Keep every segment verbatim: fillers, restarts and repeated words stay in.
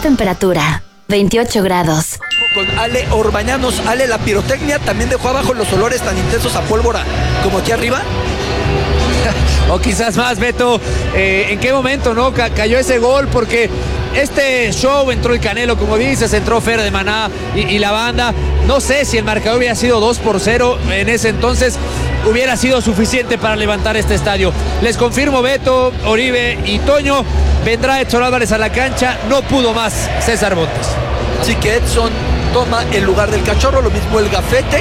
temperatura, veintiocho grados. Con Ale Orbañanos, Ale, la pirotecnia también dejó abajo los olores tan intensos a pólvora como aquí arriba. O quizás más, Beto. Eh, ¿En qué momento no Ca- cayó ese gol? Porque este show entró el Canelo, como dices, entró Fer de Maná y, y la banda. No sé si el marcador hubiera sido dos por cero en ese entonces, hubiera sido suficiente para levantar este estadio. Les confirmo, Beto, Oribe y Toño, vendrá Edson Álvarez a la cancha. No pudo más César Montes. Así que Edson toma el lugar del Cachorro, lo mismo el Gafete.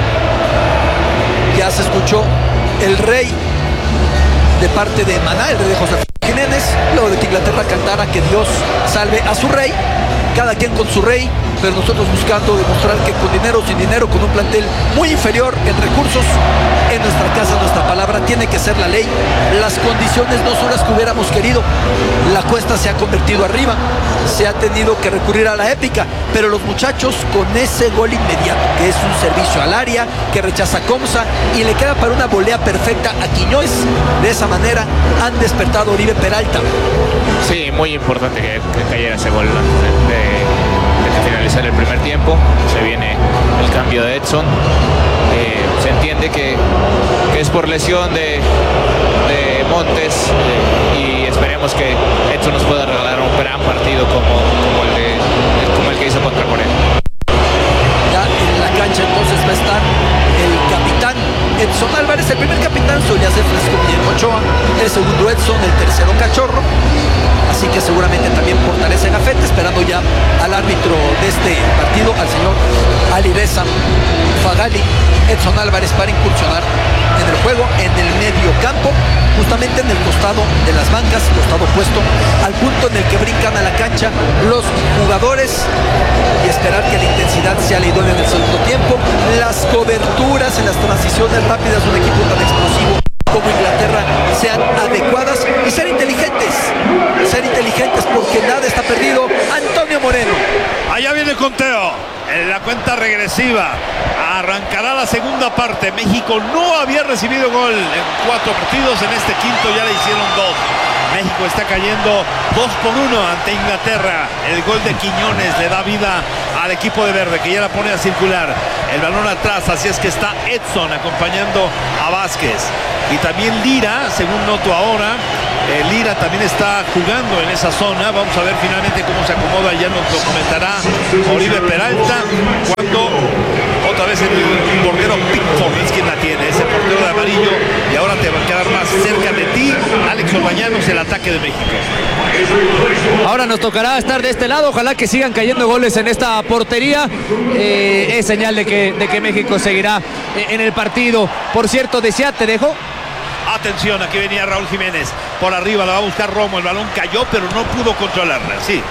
Ya se escuchó el rey de parte de Maná, el rey de José Jiménez, luego de que Inglaterra cantara que Dios salve a su rey, cada quien con su rey, pero nosotros buscando demostrar que con dinero o sin dinero, con un plantel muy inferior en recursos, en nuestra casa nuestra palabra tiene que ser la ley. Las condiciones no son las que hubiéramos querido, la cuesta se ha convertido arriba, se ha tenido que recurrir a la épica, pero los muchachos con ese gol inmediato, que es un servicio al área, que rechaza Comsa y le queda para una volea perfecta a Quiñones, de esa manera han despertado a Oribe Peralta. Sí, muy importante que, que cayera ese gol de, de finalizar el primer tiempo. Se viene el cambio de Edson. Eh, se entiende que, que es por lesión de, de Montes eh, y esperemos que Edson nos pueda regalar un gran partido como, como, el, de, como el que hizo contra Corea. Ya en la cancha entonces va a estar el capitán Edson Álvarez. El primer capitán solía ser Francisco Guillermo Ochoa, el segundo Edson, el tercero Cachorro. Así que seguramente también portará ese gafete, esperando ya al árbitro de este partido, al señor Alireza Fagali, Edson Álvarez, para incursionar en el juego, en el medio campo, justamente en el costado de las bancas, costado opuesto al punto en el que brincan a la cancha los jugadores, y esperar que la intensidad sea la idónea en el segundo tiempo. Las coberturas en las transiciones rápidas de un equipo tan explosivo como Inglaterra sean adecuadas y ser inteligentes, ser inteligentes porque nada está perdido. Antonio Moreno. Allá viene el conteo, en la cuenta regresiva. Arrancará la segunda parte. México no había recibido gol en cuatro partidos, en este quinto ya le hicieron dos. México está cayendo dos por uno ante Inglaterra. El gol de Quiñones le da vida al equipo de verde, que ya la pone a circular. El balón atrás, así es que está Edson acompañando a Vázquez. Y también Lira, según noto ahora, eh, Lira también está jugando en esa zona. Vamos a ver finalmente cómo se acomoda, ya nos lo comentará Oribe Peralta, cuando otra vez el portero Pickford es quien la tiene, ese portero de amarillo, y ahora te va a quedar más cerca de ti Alex Orbañanos, el ataque de México. Ahora nos tocará estar de este lado, ojalá que sigan cayendo goles en esta portería. Eh, es señal de que, de que México seguirá en el partido. Por cierto, decía, te dejo. Atención, aquí venía Raúl Jiménez, por arriba la va a buscar Romo, el balón cayó pero no pudo controlarla, sí.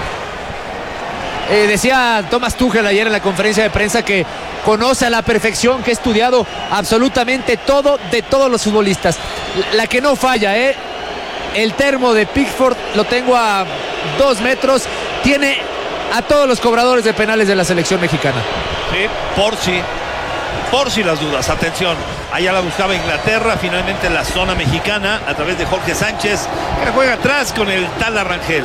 Eh, decía Thomas Tuchel ayer en la conferencia de prensa que conoce a la perfección, que ha estudiado absolutamente todo de todos los futbolistas. La que no falla, ¿eh? El termo de Pickford lo tengo a dos metros, tiene a todos los cobradores de penales de la selección mexicana. Sí, por si, por si las dudas, atención. Allá la buscaba Inglaterra, finalmente en la zona mexicana, a través de Jorge Sánchez, que juega atrás con el Tala Rangel.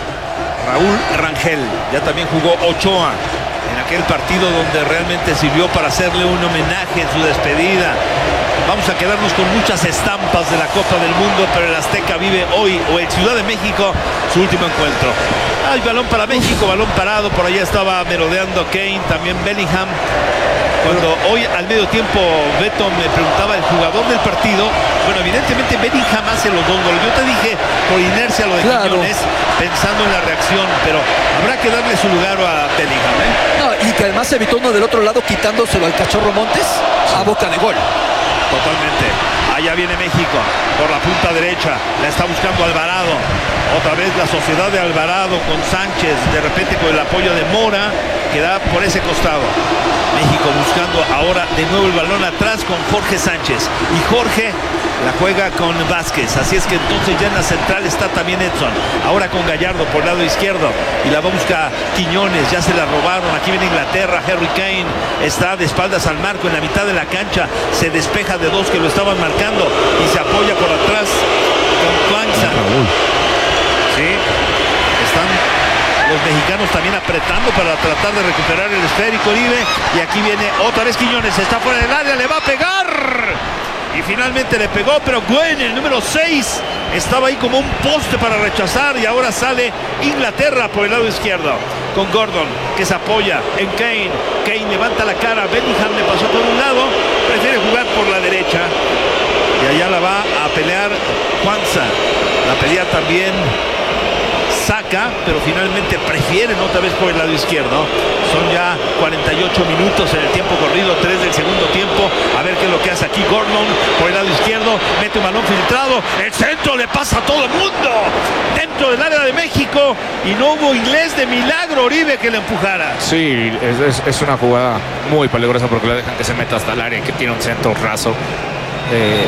Raúl Rangel, ya también jugó Ochoa en aquel partido donde realmente sirvió para hacerle un homenaje en su despedida. Vamos a quedarnos con muchas estampas de la Copa del Mundo, pero el Azteca vive hoy, o en Ciudad de México, su último encuentro. Hay balón para México, balón parado, por allá estaba merodeando Kane, también Bellingham. Cuando hoy al medio tiempo Beto me preguntaba el jugador del partido, bueno, evidentemente Bellingham hace los dos goles. Yo te dije por inercia lo de Claro. Quiñones, pensando en la reacción, pero habrá que darle su lugar a Bellingham, ¿eh? No, y que además evitó uno del otro lado quitándoselo al Cachorro Montes a boca de gol. Totalmente. Allá viene México por la punta derecha, la está buscando Alvarado. Otra vez la sociedad de Alvarado con Sánchez, de repente con el apoyo de Mora, que da por ese costado. México buscando ahora de nuevo el balón atrás con Jorge Sánchez, y Jorge la juega con Vázquez, así es que entonces ya en la central está también Edson, ahora con Gallardo por el lado izquierdo, y la va a buscar Quiñones, ya se la robaron. Aquí viene Inglaterra, Harry Kane está de espaldas al marco en la mitad de la cancha, se despeja de dos que lo estaban marcando y se apoya por atrás con Kwanza. Sí, están Los mexicanos también apretando para tratar de recuperar el esférico, Oribe. Y aquí viene otra vez Quiñones. Está fuera del área, le va a pegar. Y finalmente le pegó, pero Gwen, el número seis, estaba ahí como un poste para rechazar. Y ahora sale Inglaterra por el lado izquierdo, con Gordon, que se apoya en Kane. Kane levanta la cara, Bellingham le pasó por un lado, prefiere jugar por la derecha. Y allá la va a pelear Juanza. La pelea también Saka, pero finalmente prefieren otra vez por el lado izquierdo. Son ya cuarenta y ocho minutos en el tiempo corrido, tres del segundo tiempo. A ver qué es lo que hace aquí Gordon por el lado izquierdo. Mete un balón filtrado. El centro le pasa a todo el mundo dentro del área de México. Y no hubo inglés de milagro, Oribe, que le empujara. Sí, es, es, es una jugada muy peligrosa porque la dejan que se meta hasta el área, que tiene un centro raso. Eh,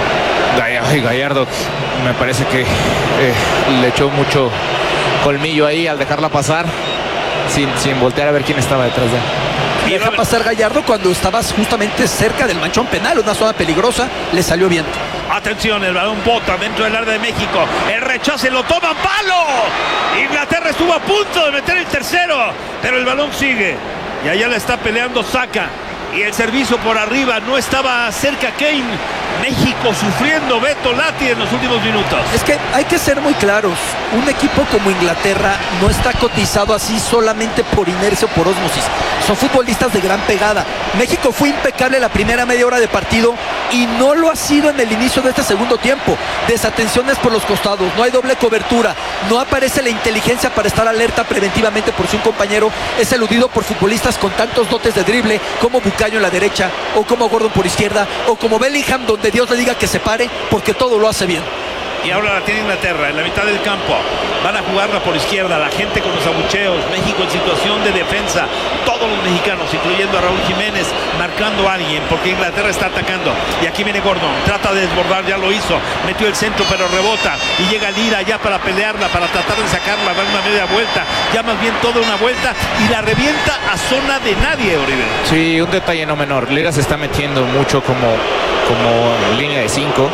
Gallardo me parece que eh, le echó mucho colmillo ahí al dejarla pasar sin, sin voltear a ver quién estaba detrás de él. Y deja pasar Gallardo cuando estabas justamente cerca del manchón penal, una zona peligrosa, le salió bien. Atención, el balón bota dentro del área de México. El rechace lo toma palo. Inglaterra estuvo a punto de meter el tercero, pero el balón sigue. Y allá la está peleando Saka. Y el servicio por arriba no estaba cerca Kane. México sufriendo, Beto Lati, en los últimos minutos. Es que hay que ser muy claros. Un equipo como Inglaterra no está cotizado así solamente por inercia o por ósmosis. Son futbolistas de gran pegada. México fue impecable la primera media hora de partido y no lo ha sido en el inicio de este segundo tiempo. Desatenciones por los costados, no hay doble cobertura, no aparece la inteligencia para estar alerta preventivamente por si un compañero es eludido por futbolistas con tantos dotes de drible como Bucaño en la derecha, o como Gordon por izquierda, o como Bellingham, donde Dios le diga que se pare, porque todo lo hace bien. Y ahora la tiene Inglaterra en la mitad del campo. Van a jugarla por izquierda, la gente con los abucheos. México en situación de defensa. Todos los mexicanos, incluyendo a Raúl Jiménez, marcando a alguien, porque Inglaterra está atacando. Y aquí viene Gordon, trata de desbordar, ya lo hizo. Metió el centro, pero rebota. Y llega Lira ya para pelearla, para tratar de sacarla, dar una media vuelta. Ya más bien toda una vuelta. Y la revienta a zona de nadie, Oribe. Sí, un detalle no menor. Lira se está metiendo mucho como, como línea de cinco.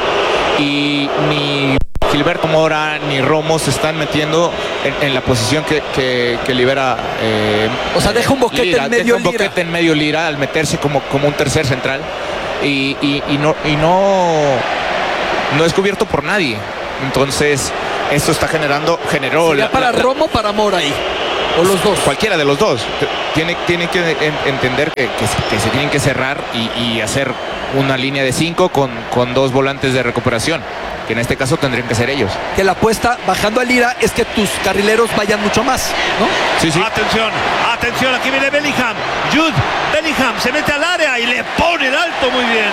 Y ni Gilberto Mora ni Romo se están metiendo en, en la posición que, que, que libera. Eh, o sea, deja un boquete Lira, en medio deja un Lira. boquete en medio Lira al meterse como, como un tercer central. Y, y, y, no, y no, no es cubierto por nadie. Entonces, esto está generando. Generó ¿Sería la, para la, Romo o para Mora ahí? ¿O los dos? Cualquiera de los dos. Tiene, tiene que en, entender que, que, que se tienen que cerrar y, y hacer una línea de cinco con, con dos volantes de recuperación, que en este caso tendrían que ser ellos. Que la apuesta bajando a Lira es que tus carrileros vayan mucho más, ¿no? Sí, sí. Atención, atención, aquí viene Bellingham. Jude Bellingham se mete al área y le pone el alto muy bien.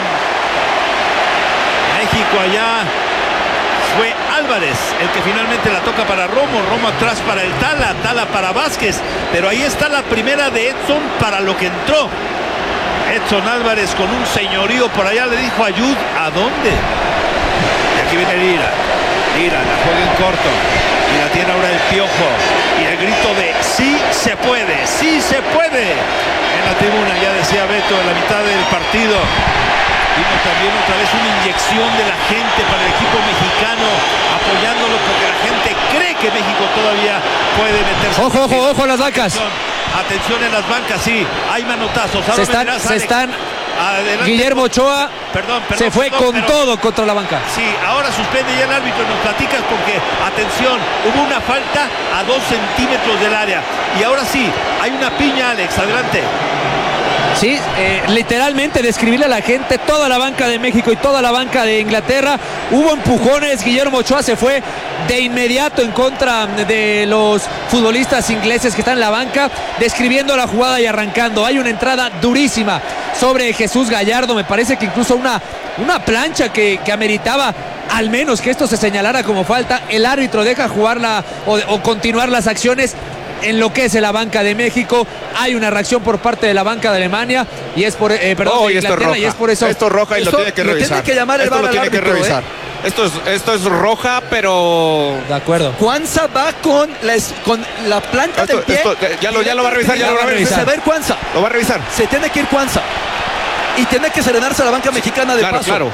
México allá. Fue Álvarez el que finalmente la toca para Romo. Romo atrás para el Tala. Tala para Vázquez. Pero ahí está la primera de Edson para lo que entró. Edson Álvarez con un señorío por allá le dijo a Jude, ¿a dónde? Y aquí viene Lira. Lira la juega en corto. Y la tiene ahora el Piojo. Y el grito de sí se puede, sí se puede. En la tribuna ya decía Beto en la mitad del partido. Vimos también otra vez una inyección de la gente para el equipo mexicano, apoyándolo porque la gente cree que México todavía puede meterse. Ojo, ojo, ojo las bancas. Atención, atención en las bancas, sí, hay manotazos. Se están, Dirás, se Alex. están. Adelante, Guillermo Ochoa perdón, perdón, se fue perdón, con pero, todo contra la banca. Sí, ahora suspende ya el árbitro, nos platicas porque, atención, hubo una falta a dos centímetros del área. Y ahora sí, hay una piña, Alex, adelante. Sí, eh, literalmente describirle a la gente, toda la banca de México y toda la banca de Inglaterra, hubo empujones. Guillermo Ochoa se fue de inmediato en contra de los futbolistas ingleses que están en la banca, describiendo la jugada y arrancando. Hay una entrada durísima sobre Jesús Gallardo, me parece que incluso una, una plancha que, que ameritaba al menos que esto se señalara como falta. El árbitro deja jugarla o, o continuar las acciones. Enloquece la banca de México. Hay una reacción por parte de la banca de Alemania y es por eh, perdón, Oh, de y esto es Inglaterra, roja. y es por eso Esto es roja y Esto lo tiene que lo revisar. tiene que llamar el esto V A R lo al tiene que árbitro, revisar. ¿eh? Esto es, esto es roja, pero de acuerdo. Cuanza va con la, es- con la planta Esto- del pie. esto, eh, ya lo- ya lo va a revisar, ya lo va a revisar. Se va a ir Cuanza. lo va a revisar. Se tiene que ir Cuanza. Y tiene que serenarse a la banca mexicana de Claro, paso. claro.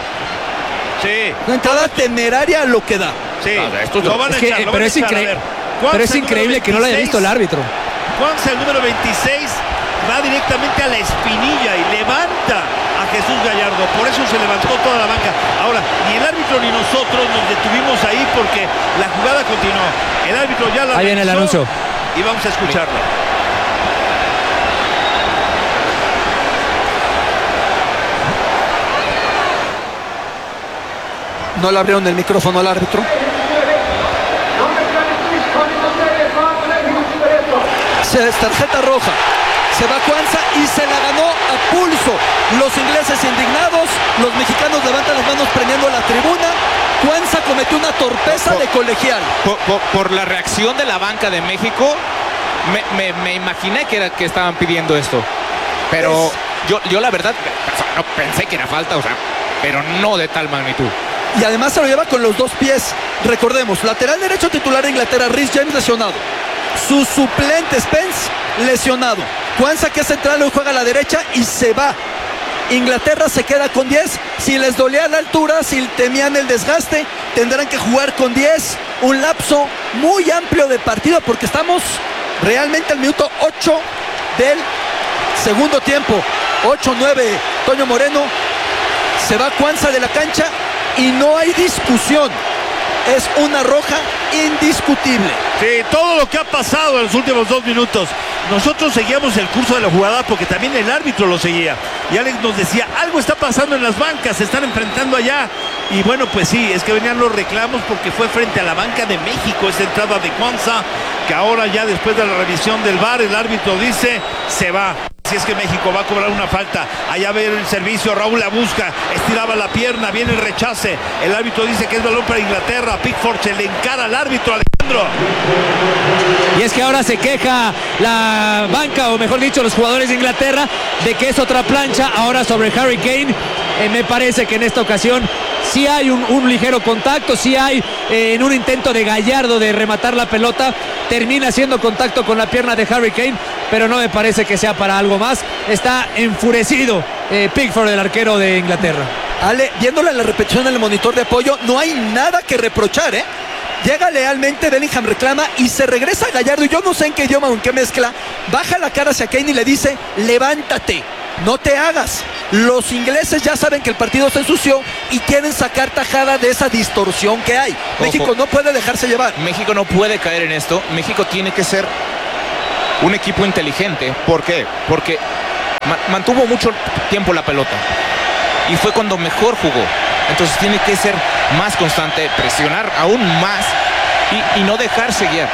Sí, Una entrada temeraria a lo que da. sí, No, esto es lo lo- van a es que, echar, eh, lo pero van a es echar, a increíble. ver. Pero es increíble que no lo haya visto el árbitro. Cuanza, el número veintiséis, va directamente a la espinilla y levanta a Jesús Gallardo. Por eso se levantó toda la banca. Ahora, ni el árbitro ni nosotros nos detuvimos ahí porque la jugada continuó. El árbitro ya la Ahí viene el anuncio. Y vamos a escucharlo. No le abrieron el micrófono al árbitro. Se es tarjeta roja. Se va Cuanza y se la ganó a pulso. Los ingleses indignados, los mexicanos levantan las manos prendiendo la tribuna. Cuanza cometió una torpeza por, de colegial. Por, por, por la reacción de la banca de México, me, me, me imaginé que, era, que estaban pidiendo esto. Pero es... yo, yo la verdad no pensé que era falta, o sea, pero no de tal magnitud. Y además se lo lleva con los dos pies. Recordemos, lateral derecho titular de Inglaterra, Reece James lesionado. Su suplente Spence lesionado. Cuanza, que es central, lo juega a la derecha y se va. Inglaterra se queda con diez. Si les dolía la altura, si temían el desgaste, tendrán que jugar con diez. Un lapso muy amplio de partido porque estamos realmente al minuto ocho del segundo tiempo. ocho nueve, Toño Moreno. Se va Cuanza de la cancha y no hay discusión. Es una roja indiscutible. Sí, todo lo que ha pasado en los últimos dos minutos. Nosotros seguíamos el curso de la jugada porque también el árbitro lo seguía. Y Alex nos decía, algo está pasando en las bancas, se están enfrentando allá. Y bueno, pues sí, es que venían los reclamos porque fue frente a la banca de México esa entrada de Cuanza, que ahora ya después de la revisión del V A R, el árbitro dice, se va. Si es que México va a cobrar una falta. Allá ve el servicio, Raúl la busca, estiraba la pierna, viene el rechace. El árbitro dice que es balón para Inglaterra. Pickford se le encara al árbitro, Alejandro. Y es que ahora se queja la banca, o mejor dicho, los jugadores de Inglaterra, de que es otra plancha ahora sobre Harry Kane. Eh, me parece que en esta ocasión sí hay un, un ligero contacto, sí hay eh, en un intento de Gallardo de rematar la pelota, termina haciendo contacto con la pierna de Harry Kane, pero no me parece que sea para algo más. Está enfurecido eh, Pickford, el arquero de Inglaterra. Ale, viéndole la repetición en el monitor de apoyo, no hay nada que reprochar, ¿eh? Llega lealmente, Bellingham reclama y se regresa a Gallardo, y yo no sé en qué idioma o en qué mezcla, baja la cara hacia Kane y le dice, levántate, no te hagas. Los ingleses ya saben que el partido se ensució y quieren sacar tajada de esa distorsión que hay. Ojo. México no puede dejarse llevar. México no puede caer en esto. México tiene que ser un equipo inteligente. ¿Por qué? Porque ma- mantuvo mucho tiempo la pelota y fue cuando mejor jugó. Entonces tiene que ser más constante, presionar aún más y, y no dejarse guiar.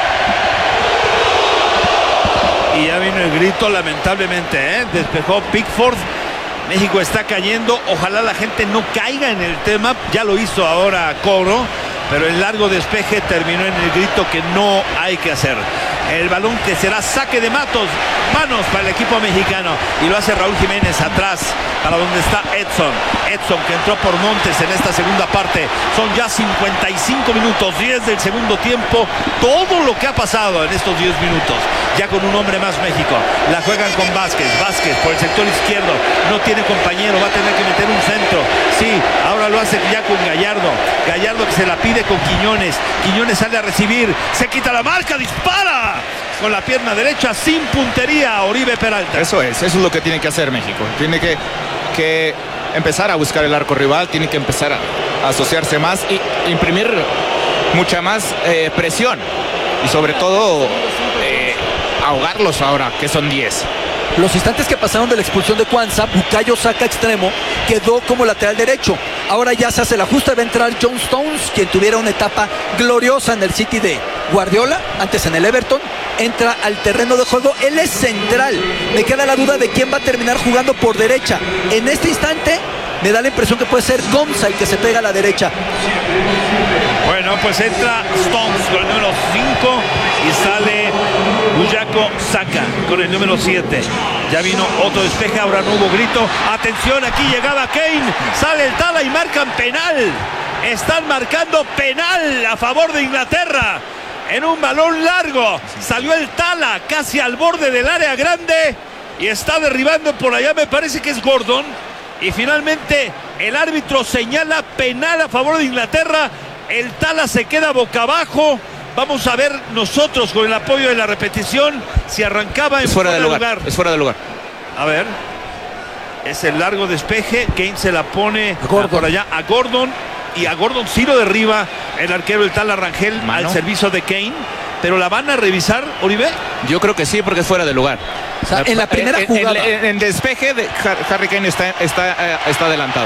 Y ya vino el grito, lamentablemente, ¿eh? Despejó Pickford. México está cayendo. Ojalá la gente no caiga en el tema. Ya lo hizo ahora Coro, pero el largo despeje terminó en el grito que no hay que hacer. El balón que será saque de Matos, manos para el equipo mexicano, y lo hace Raúl Jiménez atrás para donde está Edson. Edson, que entró por Montes en esta segunda parte. Son ya cincuenta y cinco minutos, diez del segundo tiempo. Todo lo que ha pasado en estos diez minutos, ya con un hombre más México. La juegan con Vázquez, Vázquez por el sector izquierdo, no tiene compañero, va a tener que meter un centro. Sí, ahora lo hace ya con Gallardo. Gallardo que se la pide con Quiñones. Quiñones sale a recibir, se quita la marca, dispara con la pierna derecha sin puntería, Oribe Peralta. Eso es, eso es lo que tiene que hacer México. Tiene que, que empezar a buscar el arco rival, tiene que empezar a, a asociarse más y imprimir mucha más eh, presión y sobre todo eh, ahogarlos ahora, que son diez. Los instantes que pasaron de la expulsión de Cuanza, Bukayo Saka extremo, quedó como lateral derecho. Ahora ya se hace el ajuste, va a entrar John Stones, quien tuviera una etapa gloriosa en el City de Guardiola, antes en el Everton, entra al terreno de juego. Él es central. Me queda la duda de quién va a terminar jugando por derecha. En este instante me da la impresión que puede ser Gonza el que se pega a la derecha. Bueno, pues entra Stones con el número cinco y sale Bukayo Saka con el número siete. Ya vino otro despeje, ahora no hubo grito. Atención, aquí llegaba Kane, sale el Tala y marcan penal. Están marcando penal a favor de Inglaterra. En un balón largo salió el Tala casi al borde del área grande y está derribando por allá, me parece que es Gordon. Y finalmente el árbitro señala penal a favor de Inglaterra. El Tala se queda boca abajo, Vamos a ver nosotros con el apoyo de la repetición si arrancaba en Es fuera de lugar. lugar. Es fuera de lugar. A ver. Es el largo despeje. Kane se la pone por allá a Gordon. Y a Gordon sí lo derriba el arquero, el Tala Rangel, Mano. al servicio de Kane. Pero la van a revisar, Oribe. Yo creo que sí, porque es fuera de lugar. O sea, en la primera en, jugada. En, en, en despeje, de Harry Kane está, está, eh, está adelantado.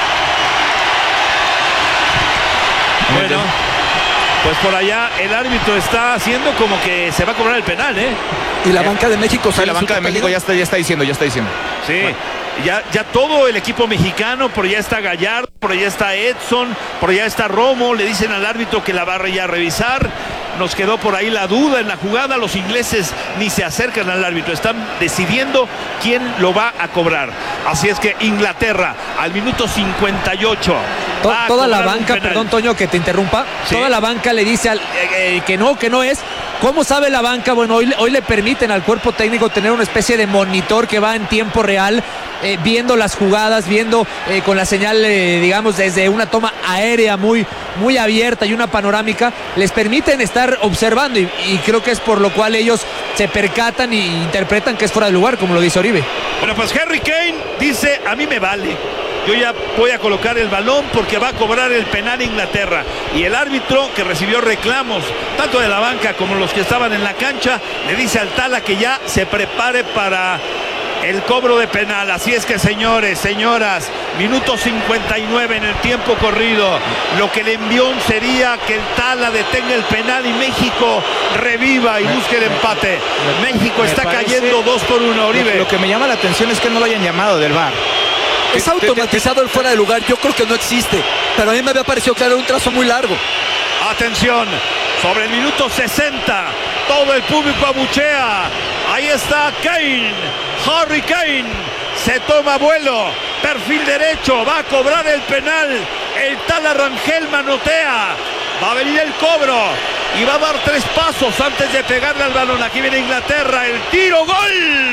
Bueno, pues por allá el árbitro está haciendo como que se va a cobrar el penal, ¿eh? Y la banca de México sale. Sí, la banca de México ya está, ya está diciendo, ya está diciendo. Sí. Bueno. Ya, ya todo el equipo mexicano, por allá está Gallardo, por allá está Edson, por allá está Romo, le dicen al árbitro que la va a ya revisar. Nos quedó por ahí la duda en la jugada, los ingleses ni se acercan al árbitro, están decidiendo quién lo va a cobrar. Así es que Inglaterra al minuto cincuenta y ocho. To toda la banca, perdón Toño que te interrumpa, ¿sí? Toda la banca le dice al, eh, que no, que no es. ¿Cómo sabe la banca? Bueno, hoy, hoy le permiten al cuerpo técnico tener una especie de monitor que va en tiempo real, eh, viendo las jugadas, viendo eh, con la señal, eh, digamos, desde una toma aérea muy, muy abierta y una panorámica, les permiten estar observando y, y creo que es por lo cual ellos se percatan e interpretan que es fuera de lugar, como lo dice Oribe. Bueno, pues Harry Kane dice, a mí me vale. Yo ya voy a colocar el balón porque va a cobrar el penal Inglaterra. Y el árbitro, que recibió reclamos tanto de la banca como los que estaban en la cancha, le dice al Tala que ya se prepare para el cobro de penal. Así es que, señores, señoras, minuto cincuenta y nueve en el tiempo corrido. Lo que le envió sería que el Tala detenga el penal y México reviva y busque el empate. México está cayendo dos por uno, Oribe. Lo que me llama la atención es que no lo hayan llamado del V A R. Es automatizado el fuera de lugar, yo creo que no existe, pero a mí me había parecido que era un trazo muy largo. Atención, sobre el minuto sesenta, todo el público abuchea. Ahí está Kane, Harry Kane, se toma vuelo, perfil derecho, va a cobrar el penal. El Tala Rangel manotea, va a venir el cobro y va a dar tres pasos antes de pegarle al balón. Aquí viene Inglaterra, el tiro, gol.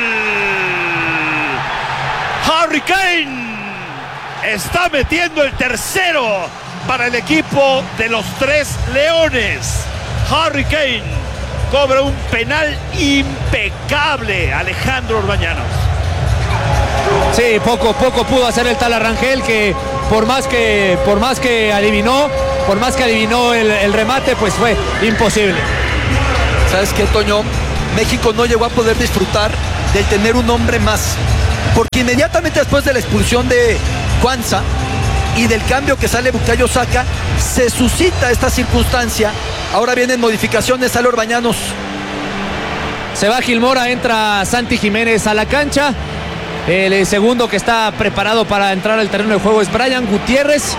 Harry Kane está metiendo el tercero para el equipo de los Tres Leones. Harry Kane cobra un penal impecable, Alejandro Orbañanos. Sí, poco, poco pudo hacer el Tala Rangel, que por más que, por más que adivinó, por más que adivinó el, el remate, pues fue imposible. ¿Sabes qué, Toño? México no llegó a poder disfrutar de tener un hombre más, porque inmediatamente después de la expulsión de Kwanza y del cambio que sale Bukayo Saka, se suscita esta circunstancia. Ahora vienen modificaciones, sale Orbañanos. Se va Gilmora, entra Santi Jiménez a la cancha. El segundo que está preparado para entrar al terreno de juego es Brian Gutiérrez.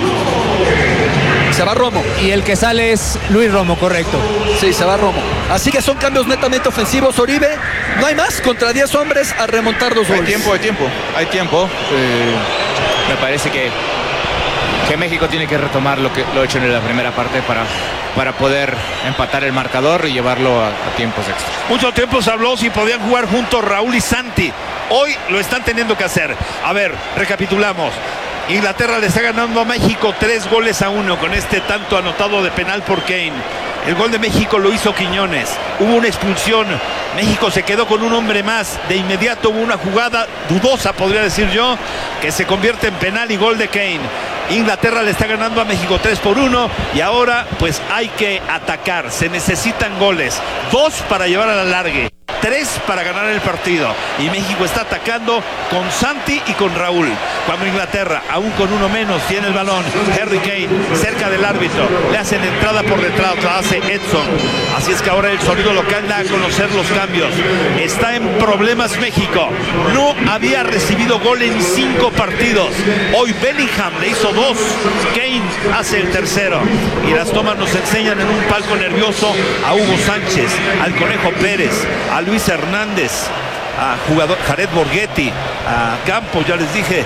Se va Romo. Y el que sale es Luis Romo, correcto. Sí, se va Romo. Así que son cambios netamente ofensivos, Oribe. No hay más, contra diez hombres a remontar dos goles. Hay tiempo, hay tiempo, hay tiempo. Eh, me parece que, que México tiene que retomar lo que lo hecho en la primera parte para, para poder empatar el marcador y llevarlo a, a tiempos extras. Mucho tiempo se habló si podían jugar juntos Raúl y Santi. Hoy lo están teniendo que hacer. A ver, recapitulamos. Inglaterra le está ganando a México tres goles a uno con este tanto anotado de penal por Kane. El gol de México lo hizo Quiñones. Hubo una expulsión. México se quedó con un hombre más. De inmediato hubo una jugada dudosa, podría decir yo, que se convierte en penal y gol de Kane. Inglaterra le está ganando a México tres por uno y ahora pues hay que atacar. Se necesitan goles. Dos para llevar a la largue. Tres para ganar el partido. Y México está atacando con Santi y con Raúl. Cuando Inglaterra, aún con uno menos, tiene el balón. Harry Kane cerca del árbitro. Le hacen entrada por detrás, la hace Edson. Así es que ahora el sonido local da a conocer los cambios. Está en problemas México. No había recibido gol en cinco partidos. Hoy Bellingham le hizo dos. Kane hace el tercero. Y las tomas nos enseñan en un palco nervioso a Hugo Sánchez, al Conejo Pérez, a Luis Hernández, a jugador Jared Borghetti, a Campos, ya les dije,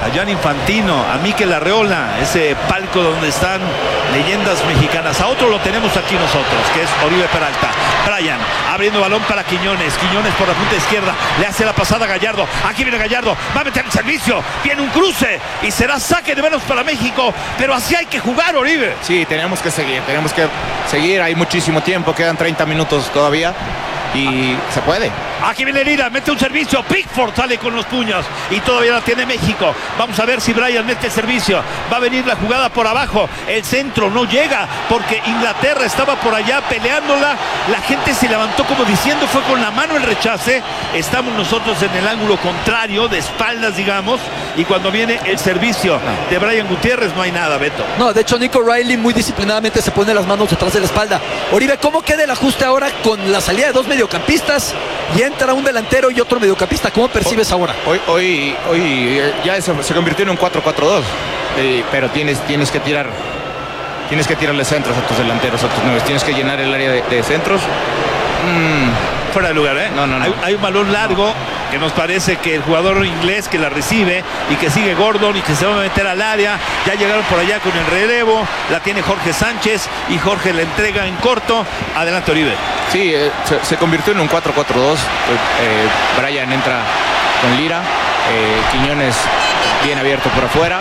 a Gianni Infantino, a Mikel Arreola, ese palco donde están leyendas mexicanas. A otro lo tenemos aquí nosotros, que es Oribe Peralta. Brian abriendo balón para Quiñones. Quiñones por la punta izquierda, le hace la pasada a Gallardo. Aquí viene Gallardo, va a meter el servicio, viene un cruce y será saque de menos para México, pero así hay que jugar, Oribe. Sí, tenemos que seguir, tenemos que seguir, hay muchísimo tiempo, quedan treinta minutos todavía y se puede. Aquí viene Lira, mete un servicio, Pickford sale con los puños y todavía la tiene México. Vamos a ver si Brian mete el servicio, va a venir la jugada por abajo, el centro no llega porque Inglaterra estaba por allá peleándola, la gente se levantó como diciendo fue con la mano el rechace, estamos nosotros en el ángulo contrario, de espaldas digamos, y cuando viene el servicio de Brian Gutiérrez no hay nada, Beto. No, de hecho Nico Riley muy disciplinadamente se pone las manos detrás de la espalda. Oribe, ¿cómo queda el ajuste ahora con la salida de dos mediocampistas y entra un delantero y otro mediocampista? ¿Cómo percibes hoy, ahora? Hoy, hoy, hoy ya se, se convirtió en un cuatro cuatro dos, eh, pero tienes, tienes que tirar tienes que tirarle centros a tus delanteros, a tus nueve, tienes que llenar el área de, de centros. Mm. Fuera de lugar, ¿eh? No, no, no. Hay, hay un balón largo no. que nos parece que el jugador inglés que la recibe y que sigue Gordon y que se va a meter al área. Ya llegaron por allá con el relevo. La tiene Jorge Sánchez y Jorge la entrega en corto. Adelante, Oribe. Sí, eh, se, se convirtió en un cuatro cuatro dos. Eh, Brian entra con Lira. Eh, Quiñones bien abierto por afuera.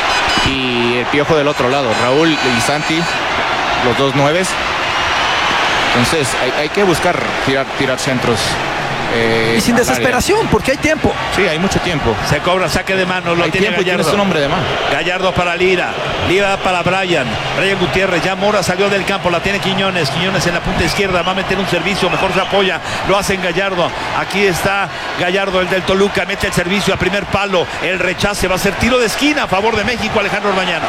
Y el Piojo del otro lado. Raúl y Santi, los dos nueves. Entonces hay, hay que buscar tirar, tirar centros. Eh, y sin desesperación, área. Porque hay tiempo. Sí, hay mucho tiempo. Se cobra saque de mano, lo hay tiene tiempo, Gallardo. Tienes un hombre de mano. Gallardo para Lira. Lira para Brian. Brian Gutiérrez. Ya Mora salió del campo, la tiene Quiñones. Quiñones en la punta izquierda, va a meter un servicio, mejor se apoya. Lo hace en Gallardo. Aquí está Gallardo, el del Toluca. Mete el servicio a primer palo. El rechace va a ser tiro de esquina a favor de México, Alejandro Orbañanos.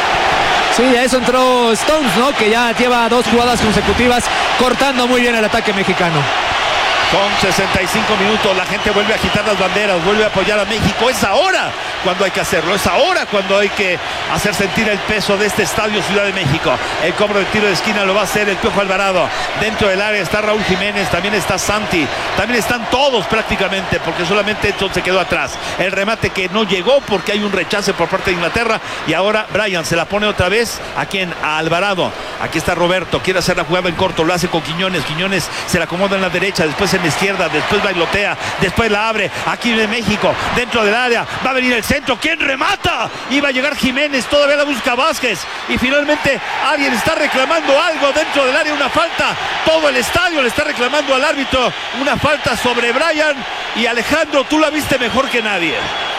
Sí, a eso entró Stones, ¿no? Que ya lleva dos jugadas consecutivas cortando muy bien el ataque mexicano. Con sesenta y cinco minutos la gente vuelve a agitar las banderas, vuelve a apoyar a México. Es ahora cuando hay que hacerlo, es ahora cuando hay que hacer sentir el peso de este estadio Ciudad de México. El cobro de tiro de esquina lo va a hacer el Piojo Alvarado. Dentro del área está Raúl Jiménez, también está Santi, también están todos prácticamente, porque solamente Edson se quedó atrás. El remate que no llegó porque hay un rechace por parte de Inglaterra y ahora Brian se la pone otra vez. ¿A quién? A Alvarado. Aquí está Roberto, quiere hacer la jugada en corto, lo hace con Quiñones. Quiñones se la acomoda en la derecha, después en la izquierda, después bailotea, después la abre. Aquí de México, dentro del área, va a venir el centro. ¿Quién remata? Iba a llegar Jiménez, todavía la busca Vázquez y finalmente alguien está reclamando algo dentro del área, una falta. Todo el estadio le está reclamando al árbitro una falta sobre Brian. Y Alejandro, tú la viste mejor que nadie.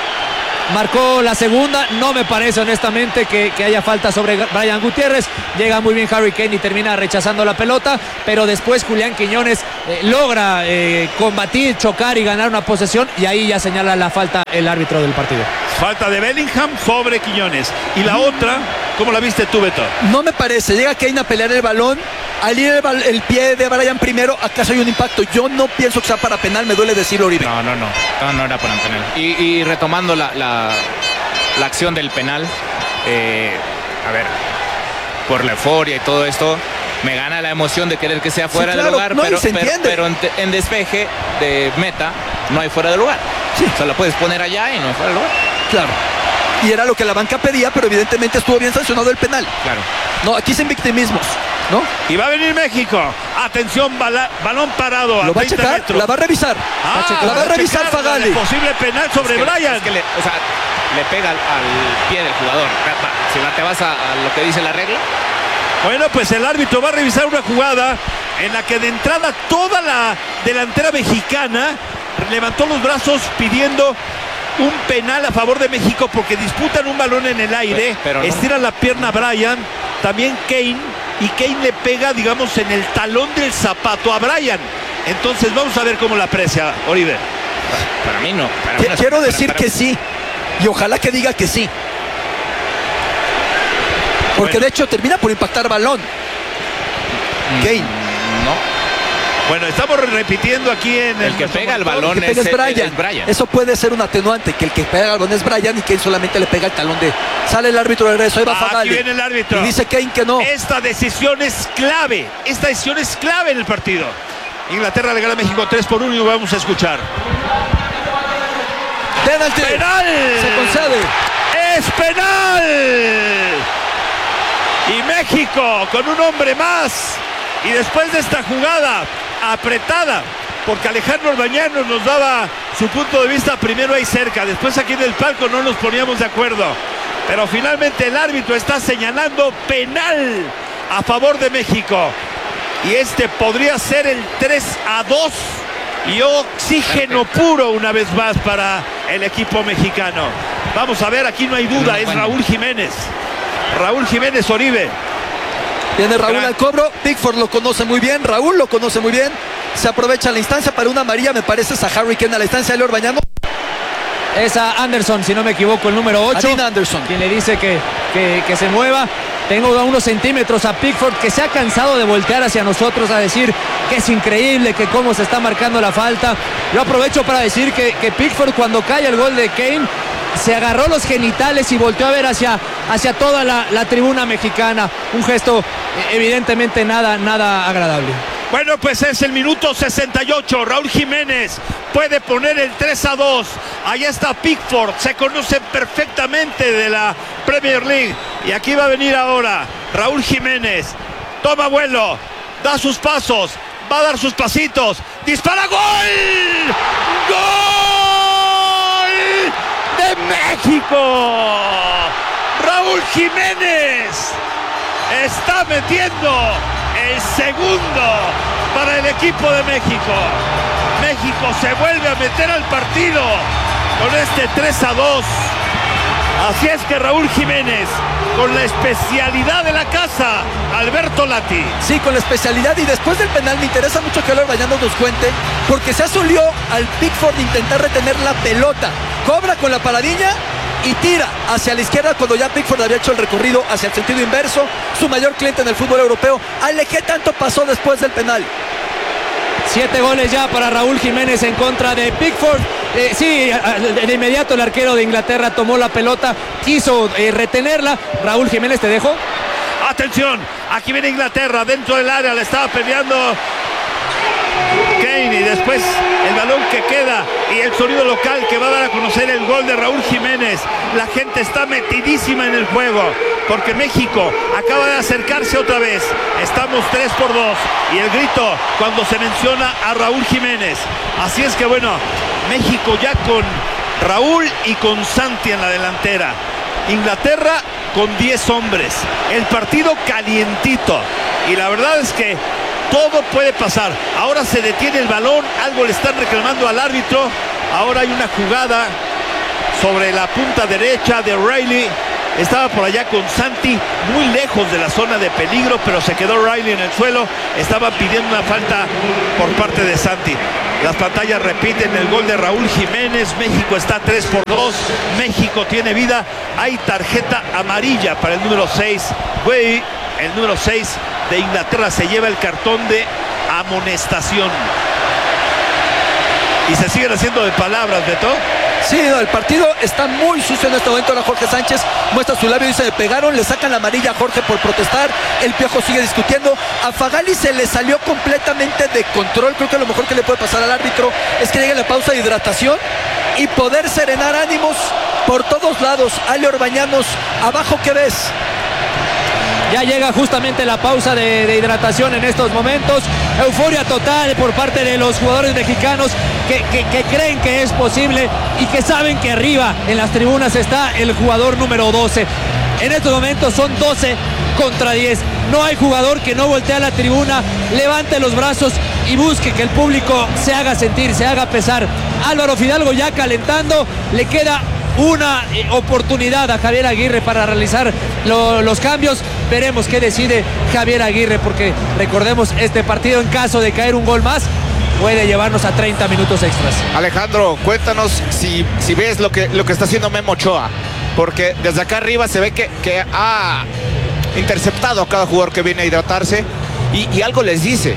Marcó la segunda, no me parece honestamente que, que haya falta sobre Brian Gutiérrez. Llega muy bien Harry Kane y termina rechazando la pelota, pero después Julián Quiñones eh, logra eh, combatir, chocar y ganar una posesión, y ahí ya señala la falta el árbitro del partido. Falta de Bellingham sobre Quiñones. Y la otra, ¿cómo la viste tú, Beto? No me parece, llega Kane a pelear el balón, al ir el, el pie de Brian primero, acaso hay un impacto. Yo no pienso que sea para penal, me duele decirlo, Oribe. No, no, no, no, no era para penal. Y, y retomando la, la, la acción del penal, eh, a ver, por la euforia y todo esto, me gana la emoción de querer que sea fuera sí, claro, de lugar, no, pero, se pero, pero en, en despeje de meta no hay fuera de lugar. Sí. O sea, la puedes poner allá y no hay fuera de lugar. Claro. Y era lo que la banca pedía, pero evidentemente estuvo bien sancionado el penal. Claro. No, aquí sin victimismos, ¿no? Y va a venir México. Atención, bala, balón parado. Lo va a checar, metros. La va a revisar. Ah, va a checar. La va a revisar Fagali. Posible penal sobre es que, Brian. Es que le, o sea, le pega al, al pie del jugador. Si te vas a, a lo que dice la regla. Bueno, pues el árbitro va a revisar una jugada en la que de entrada toda la delantera mexicana levantó los brazos pidiendo un penal a favor de México porque disputan un balón en el aire, pero, pero no. Estira la pierna Brian, también Kane, y Kane le pega, digamos, en el talón del zapato a Brian. Entonces vamos a ver cómo la aprecia Oribe. Para mí no. Para Quiero para, decir para, que para... sí, y ojalá que diga que sí. Porque bueno. De hecho termina por impactar balón. Mm, Kane. No. Bueno, estamos repitiendo aquí en el... El que pega el balón es, es, es, Brian. es Brian. Eso puede ser un atenuante, que el que pega el balón es Brian y Kane solamente le pega el talón de... Sale el árbitro de regreso, ahí va ah, Fagali. Aquí viene el árbitro. Y dice Kane que no. Esta decisión es clave, esta decisión es clave en el partido. Inglaterra le gana a México tres por uno y vamos a escuchar. Penalti. ¡Penal! Se concede. ¡Es penal! Y México con un hombre más. Y después de esta jugada apretada, porque Alejandro Orbañanos nos daba su punto de vista primero ahí cerca, después aquí en el palco no nos poníamos de acuerdo. Pero finalmente el árbitro está señalando penal a favor de México. Y este podría ser el tres a dos. Y oxígeno puro una vez más para el equipo mexicano. Vamos a ver, aquí no hay duda, es Raúl Jiménez. Raúl Jiménez Oribe. Viene Raúl al cobro, Pickford lo conoce muy bien, Raúl lo conoce muy bien. Se aprovecha la instancia para una amarilla, me parece, es a Harry Kane a la instancia de Leo Orbañanos. Es a Anderson, si no me equivoco, el número ocho. Dean Anderson. Quien le dice que, que, que se mueva. Tengo a unos centímetros a Pickford, que se ha cansado de voltear hacia nosotros a decir que es increíble, que cómo se está marcando la falta. Yo aprovecho para decir que, que Pickford, cuando cae el gol de Kane, se agarró los genitales y volteó a ver hacia, hacia toda la, la tribuna mexicana. Un gesto evidentemente nada, nada agradable. Bueno, pues es el minuto sesenta y ocho. Raúl Jiménez puede poner el tres a dos. Ahí está Pickford. Se conocen perfectamente de la Premier League. Y aquí va a venir ahora Raúl Jiménez. Toma vuelo. Da sus pasos. Va a dar sus pasitos. Dispara. ¡Gol! ¡Gol! ¡De México! Raúl Jiménez está metiendo el segundo para el equipo de México. México se vuelve a meter al partido con este tres a dos. Así es que Raúl Jiménez, con la especialidad de la casa, Alberto Lati. Sí, con la especialidad, y después del penal me interesa mucho que Leo Orbañanos nos cuente, porque se asolió al Pickford de intentar retener la pelota. Cobra con la paradilla y tira hacia la izquierda cuando ya Pickford había hecho el recorrido hacia el sentido inverso. Su mayor cliente en el fútbol europeo. Ale, ¿qué tanto pasó después del penal? Siete goles ya para Raúl Jiménez en contra de Pickford. Eh, sí, de inmediato el arquero de Inglaterra tomó la pelota, quiso eh, retenerla. Raúl Jiménez, te dejo. Atención, aquí viene Inglaterra dentro del área, le estaba peleando Kane, y después el balón que queda y el sonido local que va a dar a conocer el gol de Raúl Jiménez. La gente está metidísima en el juego porque México acaba de acercarse otra vez. Estamos tres por dos y el grito cuando se menciona a Raúl Jiménez. Así es que bueno, México ya con Raúl y con Santi en la delantera. Inglaterra con diez hombres. El partido calientito. Y la verdad es que todo puede pasar. Ahora se detiene el balón, algo le están reclamando al árbitro. Ahora hay una jugada sobre la punta derecha de Riley. Estaba por allá con Santi, muy lejos de la zona de peligro, pero se quedó Riley en el suelo. Estaba pidiendo una falta por parte de Santi. Las pantallas repiten el gol de Raúl Jiménez. México está tres por dos. México tiene vida. Hay tarjeta amarilla para el número seis. Güey, el número seis de Inglaterra se lleva el cartón de amonestación. Y se siguen haciendo de palabras, Beto. Sí, no, el partido está muy sucio en este momento. Ahora Jorge Sánchez muestra su labio y dice: me pegaron, le sacan la amarilla a Jorge por protestar. El Piojo sigue discutiendo. A Fagali se le salió completamente de control. Creo que lo mejor que le puede pasar al árbitro es que llegue la pausa de hidratación y poder serenar ánimos por todos lados. Ale Orbañanos, abajo, ¿qué ves? Ya llega justamente la pausa de, de hidratación en estos momentos. Euforia total por parte de los jugadores mexicanos que, que, que creen que es posible y que saben que arriba en las tribunas está el jugador número doce. En estos momentos son doce contra diez. No hay jugador que no voltee a la tribuna, levante los brazos y busque que el público se haga sentir, se haga pesar. Álvaro Fidalgo ya calentando, le queda una eh, oportunidad a Javier Aguirre para realizar lo, los cambios. Veremos qué decide Javier Aguirre, porque recordemos, este partido, en caso de caer un gol más, puede llevarnos a treinta minutos extras. Alejandro, cuéntanos si, si ves lo que, lo que está haciendo Memo Ochoa, porque desde acá arriba se ve que, que ha interceptado a cada jugador que viene a hidratarse y, y algo les dice.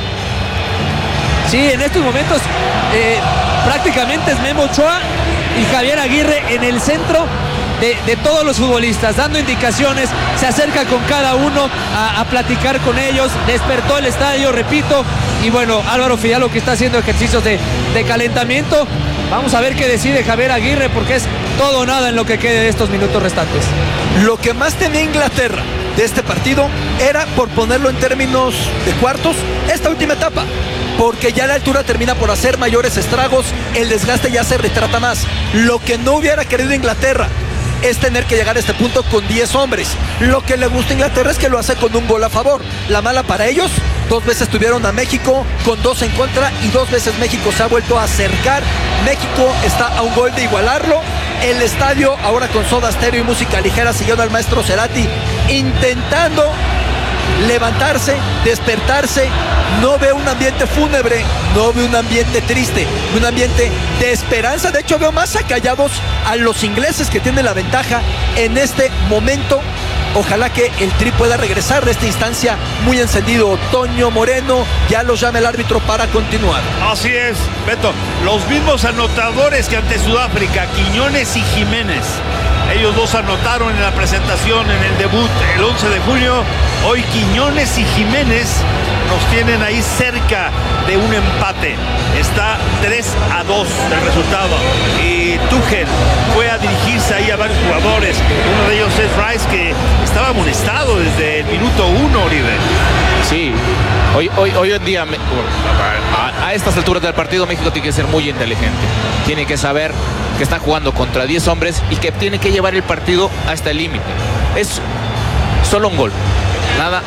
Sí, en estos momentos eh, prácticamente es Memo Ochoa y Javier Aguirre en el centro de, de todos los futbolistas, dando indicaciones. Se acerca con cada uno a, a platicar con ellos. Despertó el estadio, repito. Y bueno, Álvaro Fidalgo, que está haciendo ejercicios de, de calentamiento. Vamos a ver qué decide Javier Aguirre, porque es todo o nada en lo que quede de estos minutos restantes. Lo que más tenía Inglaterra de este partido era, por ponerlo en términos de cuartos, esta última etapa, porque ya la altura termina por hacer mayores estragos, el desgaste ya se retrata más. Lo que no hubiera querido Inglaterra es tener que llegar a este punto con diez hombres. Lo que le gusta a Inglaterra es que lo hace con un gol a favor. La mala para ellos, dos veces tuvieron a México con dos en contra y dos veces México se ha vuelto a acercar. México está a un gol de igualarlo. El estadio, ahora con Soda Stereo y música ligera, siguiendo al maestro Cerati, intentando levantarse, despertarse. No veo un ambiente fúnebre, no veo un ambiente triste, un ambiente de esperanza. De hecho, veo más acallados a los ingleses, que tienen la ventaja en este momento. Ojalá que el Tri pueda regresar de esta instancia muy encendido. Toño Moreno, ya los llama el árbitro para continuar. Así es, Beto. Los mismos anotadores que ante Sudáfrica, Quiñones y Jiménez. Ellos dos anotaron en la presentación, en el debut, el once de julio. Hoy Quiñones y Jiménez nos tienen ahí cerca de un empate. Está tres a dos el resultado. Y Tuchel fue a dirigirse ahí a varios jugadores. Uno de ellos es Rice, que estaba amonestado desde el minuto uno, Oliver. Sí, hoy, hoy, hoy en día, a, a estas alturas del partido, México tiene que ser muy inteligente. Tiene que saber que está jugando contra diez hombres y que tiene que llevar el partido hasta el límite. Es solo un gol, nada.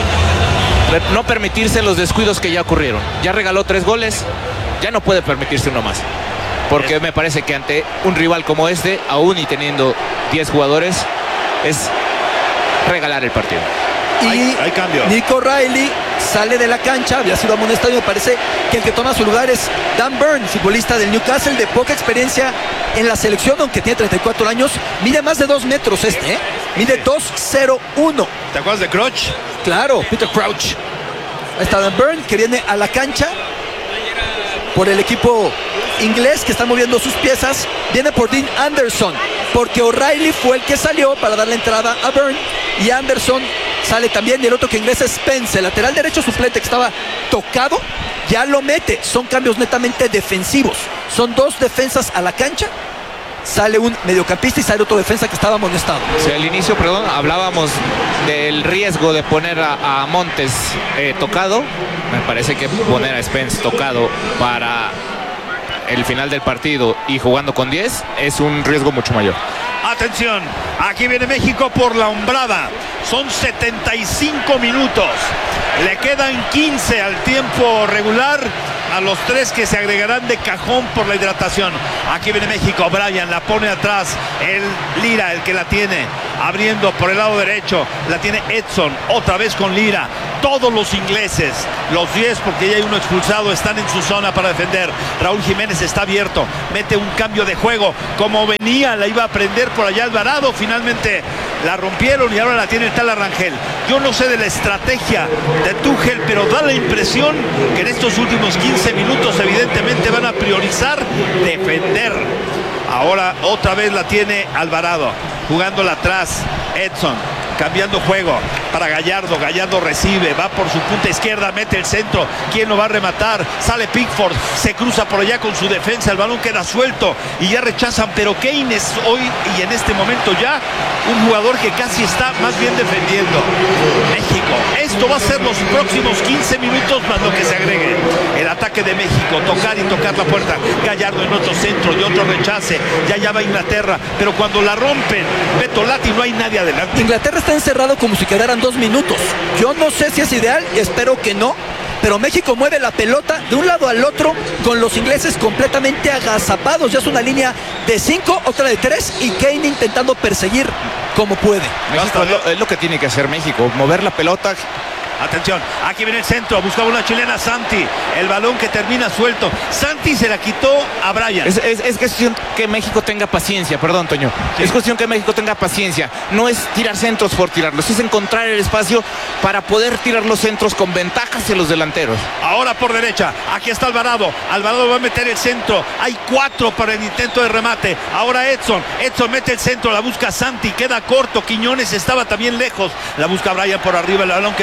No permitirse los descuidos que ya ocurrieron. Ya regaló tres goles, ya no puede permitirse uno más. Porque me parece que ante un rival como este, aún y teniendo diez jugadores, es regalar el partido. Y hay, hay cambio. Nico Riley sale de la cancha, había sido amonestado y me parece que el que toma su lugar es Dan Burn, futbolista del Newcastle, de poca experiencia en la selección, aunque tiene treinta y cuatro años. Mide más de dos metros este, ¿eh? Mide dos cero uno. ¿Te acuerdas de Crouch? Claro, Peter Crouch. Ahí está Dan Burn, que viene a la cancha por el equipo inglés, que está moviendo sus piezas. Viene por Dean Anderson, porque O'Reilly fue el que salió para darle entrada a Burn, y Anderson sale también. Y el otro que ingresa es Spence, el lateral derecho suplente, que estaba tocado, ya lo mete. Son cambios netamente defensivos. Son dos defensas a la cancha. Sale un mediocampista y sale otro defensa que estaba amonestado. Sí, al inicio, perdón, hablábamos del riesgo de poner a, a Montes eh, tocado. Me parece que poner a Spence tocado para el final del partido y jugando con diez es un riesgo mucho mayor. Atención, aquí viene México por la hombrada. Son setenta y cinco minutos. Le quedan quince al tiempo regular, a los tres que se agregarán de cajón por la hidratación. Aquí viene México, Brian la pone atrás, el Lira, el que la tiene, abriendo por el lado derecho, la tiene Edson, otra vez con Lira. Todos los ingleses, los diez, porque ya hay uno expulsado, están en su zona para defender. Raúl Jiménez está abierto, mete un cambio de juego, como venía, la iba a prender por allá Alvarado, finalmente la rompieron y ahora la tiene el tal Rangel. Yo no sé de la estrategia de Tuchel, pero da la impresión que en estos últimos quince minutos evidentemente van a priorizar defender. Ahora otra vez la tiene Alvarado, jugándola atrás, Edson, cambiando juego para Gallardo. Gallardo recibe, va por su punta izquierda, mete el centro. ¿Quién lo va a rematar? Sale Pickford, se cruza por allá con su defensa, el balón queda suelto y ya rechazan, pero Kane es hoy y en este momento ya un jugador que casi está más bien defendiendo. México, esto va a ser los próximos quince minutos más lo que se agregue. El ataque de México, tocar y tocar la puerta. Gallardo en otro centro y otro rechace, ya ya va Inglaterra, pero cuando la rompen, Beto Lati, no hay nadie adelante. Inglaterra está encerrado como si quedaran dos minutos. Yo no sé si es ideal, espero que no, pero México mueve la pelota de un lado al otro con los ingleses completamente agazapados. Ya es una línea de cinco, otra de tres, y Kane intentando perseguir como puede. México es lo, es lo que tiene que hacer México, mover la pelota. Atención, aquí viene el centro, buscaba una chilena Santi, el balón que termina suelto. Santi se la quitó a Brian. Es, es, es cuestión que México tenga paciencia, perdón, Toño. Sí. Es cuestión que México tenga paciencia. No es tirar centros por tirarlos, es encontrar el espacio para poder tirar los centros con ventaja hacia los delanteros. Ahora por derecha, aquí está Alvarado. Alvarado va a meter el centro. Hay cuatro para el intento de remate. Ahora Edson, Edson mete el centro, la busca Santi, queda corto. Quiñones estaba también lejos. La busca Brian por arriba, el balón que bota, la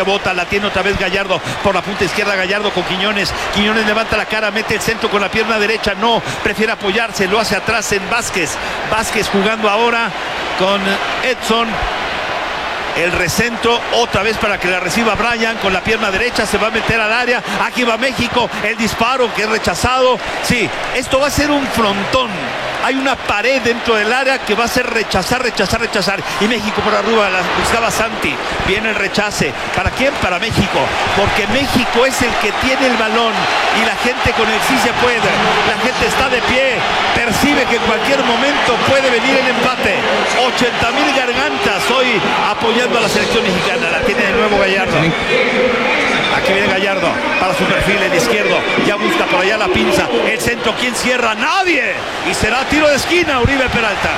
tiene otra vez Gallardo por la punta izquierda. Gallardo con Quiñones. Quiñones levanta la cara, mete el centro con la pierna derecha. No, prefiere apoyarse, lo hace atrás en Vázquez. Vázquez jugando ahora con Edson. El recentro otra vez para que la reciba Brian con la pierna derecha, se va a meter al área. Aquí va México, el disparo que es rechazado. Sí, esto va a ser un frontón. Hay una pared dentro del área que va a ser rechazar, rechazar, rechazar. Y México por arriba, la buscaba Santi. Viene el rechace. ¿Para quién? Para México. Porque México es el que tiene el balón. Y la gente con el sí se puede. La gente está de pie. Percibe que en cualquier momento puede venir el empate. ochenta mil gargantas hoy apoyando a la selección mexicana. La tiene de nuevo Gallardo. Aquí viene Gallardo para su perfil, el izquierdo. Ya busca por allá la pinza. El centro, ¿quién cierra? ¡Nadie! Y será tiro de esquina, Uribe Peralta.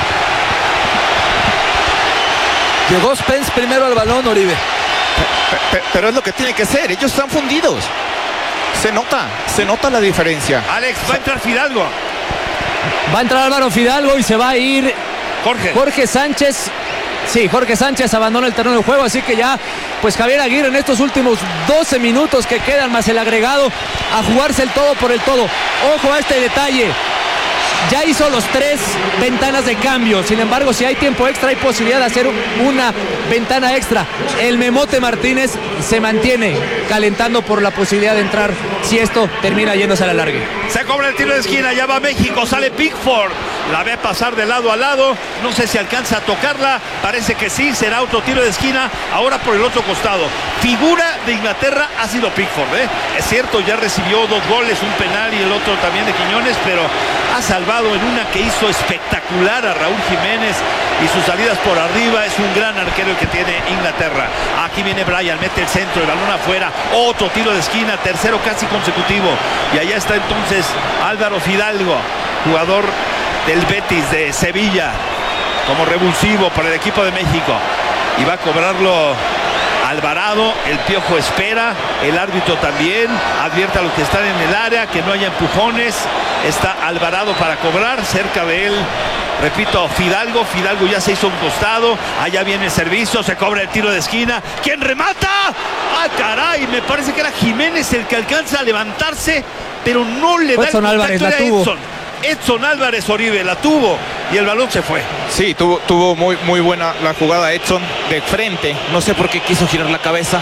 Llegó Spence primero al balón, Uribe. Pero, pero es lo que tiene que ser. Ellos están fundidos. Se nota, se nota la diferencia. Alex, va a entrar Fidalgo. Va a entrar Álvaro Fidalgo y se va a ir Jorge. Jorge Sánchez. Sí, Jorge Sánchez abandona el terreno de juego, así que ya, pues Javier Aguirre en estos últimos doce minutos que quedan más el agregado, a jugarse el todo por el todo. Ojo a este detalle. Ya hizo los tres ventanas de cambio. Sin embargo, si hay tiempo extra, hay posibilidad de hacer una ventana extra. El Memote Martínez se mantiene calentando por la posibilidad de entrar si esto termina yéndose a la larga. Se cobra el tiro de esquina, ya va México, sale Pickford. La ve pasar de lado a lado. No sé si alcanza a tocarla. Parece que sí, será otro tiro de esquina. Ahora por el otro costado. Figura de Inglaterra ha sido Pickford, ¿eh? Es cierto, ya recibió dos goles, un penal y el otro también de Quiñones, pero ha salvado en una que hizo espectacular a Raúl Jiménez y sus salidas por arriba. Es un gran arquero el que tiene Inglaterra. Aquí viene Brian, mete el centro, el balón afuera, otro tiro de esquina, tercero casi consecutivo. Y allá está entonces Álvaro Fidalgo, jugador del Betis de Sevilla, como revulsivo para el equipo de México. Y va a cobrarlo Alvarado. El Piojo espera, el árbitro también advierte a los que están en el área que no haya empujones. Está Alvarado para cobrar, cerca de él, repito, Fidalgo. Fidalgo ya se hizo un costado, allá viene el servicio, se cobra el tiro de esquina. ¿Quién remata? ¡Ah, caray! Me parece que era Jiménez el que alcanza a levantarse, pero no le da Edson el Álvarez contacto la de tuvo. Edson. Edson Álvarez Oribe la tuvo y el balón se fue. Sí, tuvo, tuvo muy, muy buena la jugada Edson de frente. No sé por qué quiso girar la cabeza.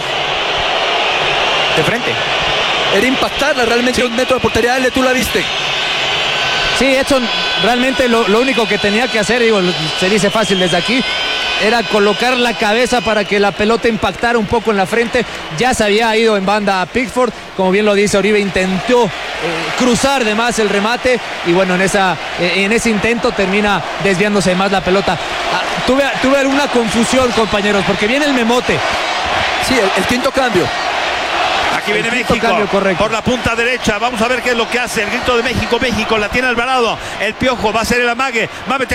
De frente. Era impactarla realmente, sí. Un metro de portería. L, tú la viste. Sí, Edson realmente lo, lo único que tenía que hacer, digo, se dice fácil desde aquí, era colocar la cabeza para que la pelota impactara un poco en la frente. Ya se había ido en banda a Pickford, como bien lo dice Oribe, intentó eh, cruzar de más el remate y bueno, en, esa, eh, en ese intento termina desviándose más la pelota. Ah, tuve, tuve alguna confusión, compañeros, porque viene el Memote. Sí, el, el quinto cambio. Aquí viene El México cambio, correcto. por la punta derecha. Vamos a ver qué es lo que hace. El grito de México, México, la tiene Alvarado. El Piojo va a hacer el amague. Va a meter